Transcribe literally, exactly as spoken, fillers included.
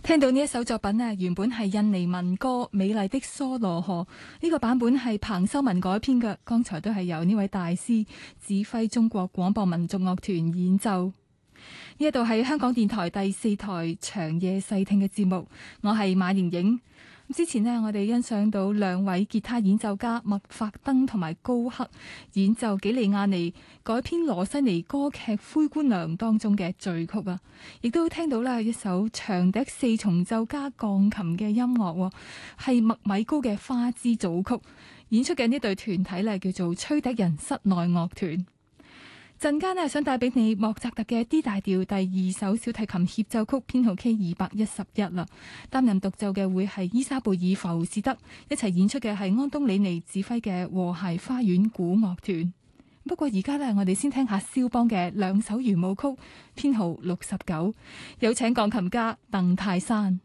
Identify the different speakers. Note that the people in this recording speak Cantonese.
Speaker 1: 聽到呢一首作品呢，原本係印尼民歌《美麗的梭羅河》，呢個版本係彭修文改編嘅。剛才都係由呢位大師指揮中國廣播民族樂團演奏。呢一度係香港電台第四台長夜細聽嘅節目，我係馬瑩瑩。之前呢，我哋欣賞到兩位吉他演奏家麥法登同埋高克演奏幾利亞尼改編羅西尼歌劇《灰姑娘》當中嘅序曲啊，亦都聽到啦一首長笛四重奏加鋼琴嘅音樂，係麥米高嘅花枝組曲。演出嘅呢隊團體呢，叫做吹笛人室內樂團。陣間呢，想帶俾你莫扎特嘅 D 大調第二首小提琴協奏曲編號 K 二百一十一啦。擔任獨奏嘅會係伊莎貝爾浮士德，一齊演出嘅係安東尼尼指揮嘅和諧花園古樂團。不過而家呢，我哋先聽下肖邦嘅兩首圓舞曲編號六十九，有請鋼琴家鄧泰山。